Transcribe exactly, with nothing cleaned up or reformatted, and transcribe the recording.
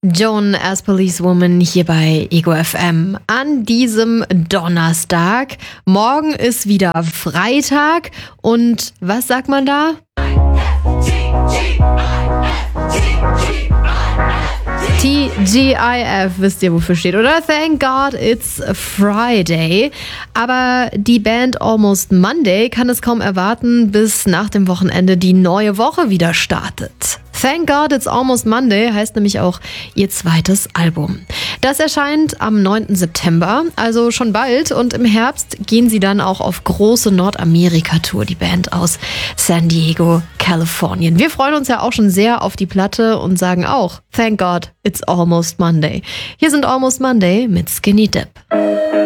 Joan as Policewoman hier bei Ego F M an diesem Donnerstag. Morgen ist wieder Freitag und was sagt man da? T G I F, wisst ihr, wofür steht, oder? Thank God it's Friday. Aber die Band Almost Monday kann es kaum erwarten, bis nach dem Wochenende die neue Woche wieder startet. Thank God It's Almost Monday heißt nämlich auch ihr zweites Album. Das erscheint am neunten September, also schon bald. Und im Herbst gehen sie dann auch auf große Nordamerika-Tour, die Band aus San Diego, Kalifornien. Wir freuen uns ja auch schon sehr auf die Platte und sagen auch Thank God It's Almost Monday. Hier sind Almost Monday mit Skinny Dip.